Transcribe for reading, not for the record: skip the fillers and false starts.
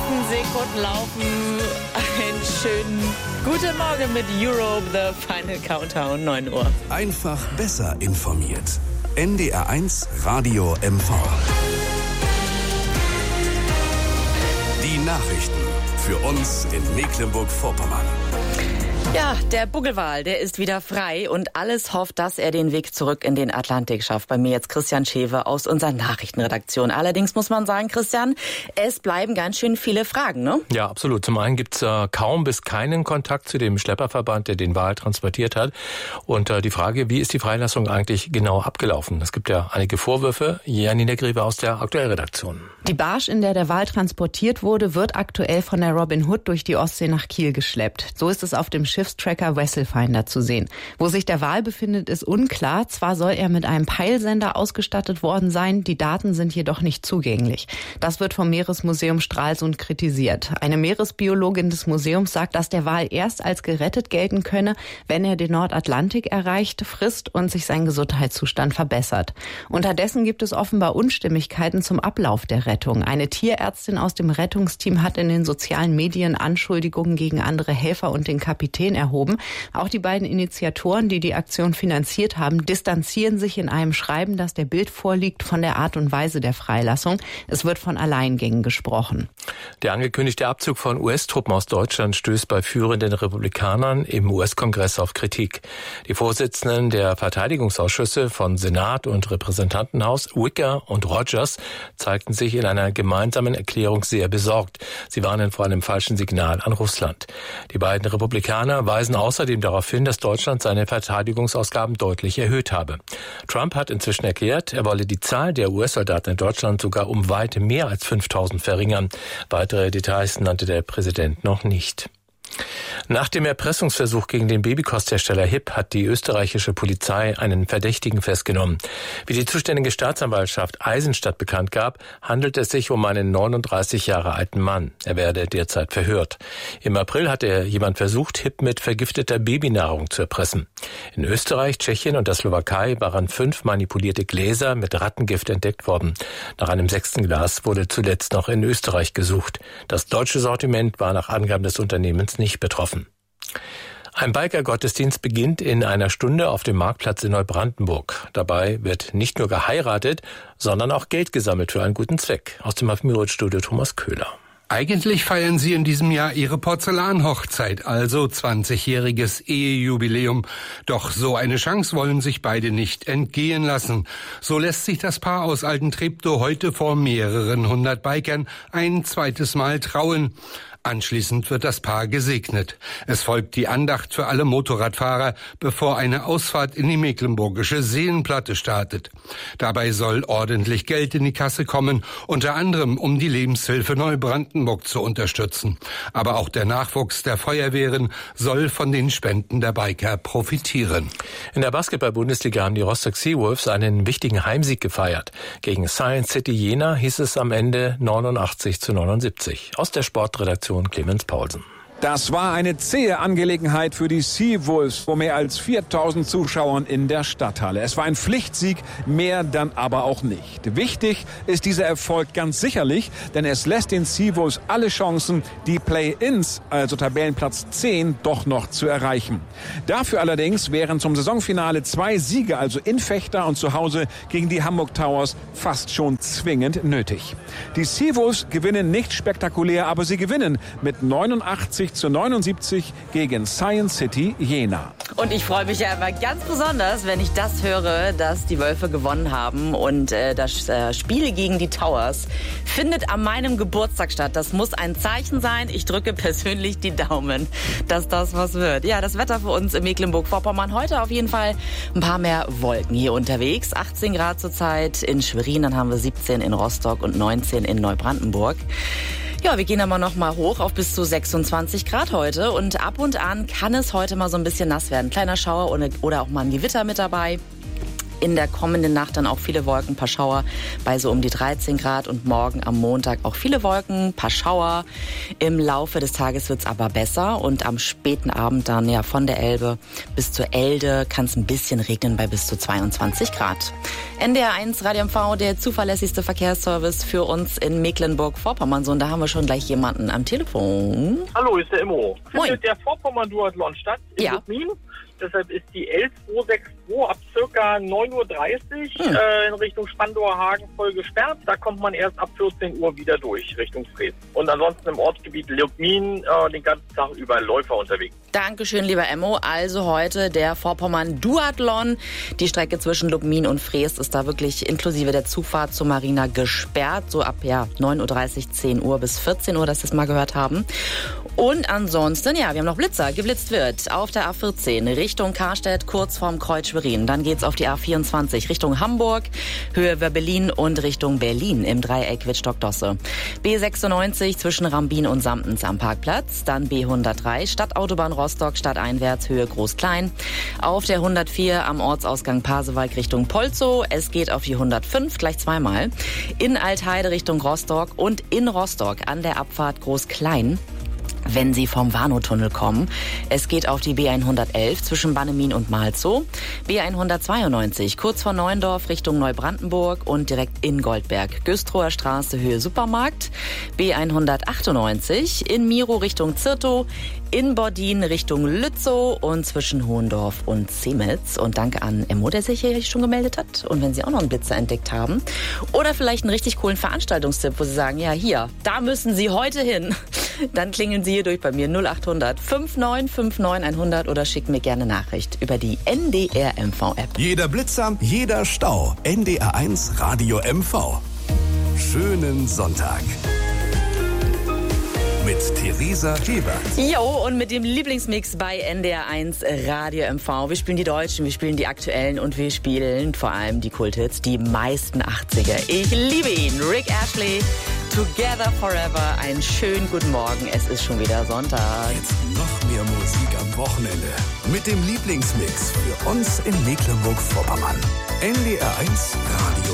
letzten Sekunden laufen. Einen schönen guten Morgen mit Europe, The Final Countdown, 9 Uhr. Einfach besser informiert. NDR1 Radio MV. Die Nachrichten für uns in Mecklenburg-Vorpommern. Ja, der Buckelwal, der ist wieder frei und alles hofft, dass er den Weg zurück in den Atlantik schafft. Bei mir jetzt Christian Schewe aus unserer Nachrichtenredaktion. Allerdings muss man sagen, Christian, es bleiben ganz schön viele Fragen, ne? Ja, absolut. Zum einen gibt's kaum bis keinen Kontakt zu dem Schlepperverband, der den Wal transportiert hat. Und die Frage, wie ist die Freilassung eigentlich genau abgelaufen? Es gibt ja einige Vorwürfe. Janina Greve aus der Aktuellredaktion. Die Barge, in der der Wal transportiert wurde, wird aktuell von der Robin Hood durch die Ostsee nach Kiel geschleppt. So ist es auf dem Schiffstracker Vesselfinder zu sehen. Wo sich der Wal befindet, ist unklar. Zwar soll er mit einem Peilsender ausgestattet worden sein, die Daten sind jedoch nicht zugänglich. Das wird vom Meeresmuseum Stralsund kritisiert. Eine Meeresbiologin des Museums sagt, dass der Wal erst als gerettet gelten könne, wenn er den Nordatlantik erreicht, frisst und sich sein Gesundheitszustand verbessert. Unterdessen gibt es offenbar Unstimmigkeiten zum Ablauf der Rettung. Eine Tierärztin aus dem Rettungsteam hat in den sozialen Medien Anschuldigungen gegen andere Helfer und den Kapitän erhoben. Auch die beiden Initiatoren, die die Aktion finanziert haben, distanzieren sich in einem Schreiben, das der Bild vorliegt, von der Art und Weise der Freilassung. Es wird von Alleingängen gesprochen. Der angekündigte Abzug von US-Truppen aus Deutschland stößt bei führenden Republikanern im US-Kongress auf Kritik. Die Vorsitzenden der Verteidigungsausschüsse von Senat und Repräsentantenhaus, Wicker und Rogers, zeigten sich in einer gemeinsamen Erklärung sehr besorgt. Sie warnen vor einem falschen Signal an Russland. Die beiden Republikaner weisen außerdem darauf hin, dass Deutschland seine Verteidigungsausgaben deutlich erhöht habe. Trump hat inzwischen erklärt, er wolle die Zahl der US-Soldaten in Deutschland sogar um weit mehr als 5.000 verringern. Weitere Details nannte der Präsident noch nicht. Nach dem Erpressungsversuch gegen den Babykosthersteller HIP hat die österreichische Polizei einen Verdächtigen festgenommen. Wie die zuständige Staatsanwaltschaft Eisenstadt bekannt gab, handelt es sich um einen 39 Jahre alten Mann. Er werde derzeit verhört. Im April hatte jemand versucht, HIP mit vergifteter Babynahrung zu erpressen. In Österreich, Tschechien und der Slowakei waren 5 manipulierte Gläser mit Rattengift entdeckt worden. Nach einem 6. Glas wurde zuletzt noch in Österreich gesucht. Das deutsche Sortiment war nach Angaben des Unternehmens nicht betroffen. Ein Biker-Gottesdienst beginnt in einer Stunde auf dem Marktplatz in Neubrandenburg. Dabei wird nicht nur geheiratet, sondern auch Geld gesammelt für einen guten Zweck. Aus dem Studio Thomas Köhler. Eigentlich feiern sie in diesem Jahr ihre Porzellanhochzeit, also 20-jähriges Ehejubiläum. Doch so eine Chance wollen sich beide nicht entgehen lassen. So lässt sich das Paar aus Altentreptow heute vor mehreren hundert Bikern ein zweites Mal trauen. Anschließend wird das Paar gesegnet. Es folgt die Andacht für alle Motorradfahrer, bevor eine Ausfahrt in die mecklenburgische Seenplatte startet. Dabei soll ordentlich Geld in die Kasse kommen, unter anderem um die Lebenshilfe Neubrandenburg zu unterstützen. Aber auch der Nachwuchs der Feuerwehren soll von den Spenden der Biker profitieren. In der Basketball-Bundesliga haben die Rostock Seawolves einen wichtigen Heimsieg gefeiert. Gegen Science City Jena hieß es am Ende 89-79. Aus der Sportredaktion Clemens Paulsen. Das war eine zähe Angelegenheit für die Seawolves vor mehr als 4.000 Zuschauern in der Stadthalle. Es war ein Pflichtsieg, mehr dann aber auch nicht. Wichtig ist dieser Erfolg ganz sicherlich, denn es lässt den Seawolves alle Chancen, die Play-ins, also Tabellenplatz 10, doch noch zu erreichen. Dafür allerdings wären zum Saisonfinale 2 Siege, also in Vechta und zu Hause gegen die Hamburg Towers, fast schon zwingend nötig. Die Seawolves gewinnen nicht spektakulär, aber sie gewinnen mit 89-79 gegen Science City Jena. Und ich freue mich ja immer ganz besonders, wenn ich das höre, dass die Wölfe gewonnen haben. Und das Spiel gegen die Towers findet an meinem Geburtstag statt. Das muss ein Zeichen sein. Ich drücke persönlich die Daumen, dass das was wird. Ja, das Wetter für uns in Mecklenburg-Vorpommern heute auf jeden Fall ein paar mehr Wolken hier unterwegs. 18 Grad zurzeit in Schwerin, dann haben wir 17 in Rostock und 19 in Neubrandenburg. Ja, wir gehen aber noch mal hoch auf bis zu 26 Grad heute und ab und an kann es heute mal so ein bisschen nass werden. Kleiner Schauer oder auch mal ein Gewitter mit dabei. In der kommenden Nacht dann auch viele Wolken, ein paar Schauer bei so um die 13 Grad und morgen am Montag auch viele Wolken, ein paar Schauer. Im Laufe des Tages wird's aber besser und am späten Abend dann ja von der Elbe bis zur Elde kann es ein bisschen regnen bei bis zu 22 Grad. NDR 1 Radio MV, der zuverlässigste Verkehrsservice für uns in Mecklenburg-Vorpommern. So, und da haben wir schon gleich jemanden am Telefon. Hallo, ist der Immo. Moin. Findet der Vorpommern-Duathlon statt in Ja. Lubmin. Deshalb ist die L262 ab circa 9.30 Uhr in Richtung Spandauer-Hagen voll gesperrt. Da kommt man erst ab 14 Uhr wieder durch Richtung Dresden. Und ansonsten im Ortsgebiet Lubmin den ganzen Tag über Läufer unterwegs. Dankeschön, lieber Emmo. Also heute der Vorpommern-Duathlon. Die Strecke zwischen Lubmin und Freest ist da wirklich inklusive der Zufahrt zur Marina gesperrt. So ab 9.30 Uhr, 10 Uhr bis 14 Uhr, dass wir es mal gehört haben. Und ansonsten, ja, wir haben noch Blitzer. Geblitzt wird auf der A14 Richtung Karstedt, kurz vorm Kreuz Schwerin. Dann geht's auf die A24 Richtung Hamburg, Höhe Berlin und Richtung Berlin im Dreieck Wittstock-Dosse. B96 zwischen Rambin und Samtens am Parkplatz. Dann B103 Stadtautobahn Rostock, stadteinwärts, Höhe Groß-Klein. Auf der 104 am Ortsausgang Pasewalk Richtung Polzow. Es geht auf die 105, gleich zweimal. In Altheide Richtung Rostock und in Rostock an der Abfahrt Groß-Klein. Wenn Sie vom Warnow-Tunnel kommen. Es geht auf die B111 zwischen Bannemin und Malzow. B192 kurz vor Neuendorf Richtung Neubrandenburg und direkt in Goldberg. Güstrower Straße, Höhe Supermarkt. B198 in Miro Richtung Zirtow. In Bordin Richtung Lützow und zwischen Hohendorf und Zemitz. Und danke an Emmo, der sich hier schon gemeldet hat. Und wenn Sie auch noch einen Blitzer entdeckt haben oder vielleicht einen richtig coolen Veranstaltungstipp, wo Sie sagen, ja hier, da müssen Sie heute hin, dann klingeln Sie hier durch bei mir 0800 5959 100 oder schicken mir gerne Nachricht über die NDR MV App. Jeder Blitzer, jeder Stau. NDR 1 Radio MV. Schönen Sonntag. Mit Theresa Hebert. Jo, und mit dem Lieblingsmix bei NDR 1 Radio MV. Wir spielen die Deutschen, wir spielen die Aktuellen und wir spielen vor allem die Kulthits, die meisten 80er. Ich liebe ihn. Rick Astley, Together Forever. Einen schönen guten Morgen. Es ist schon wieder Sonntag. Jetzt noch mehr Musik am Wochenende. Mit dem Lieblingsmix für uns in Mecklenburg-Vorpommern. NDR 1 Radio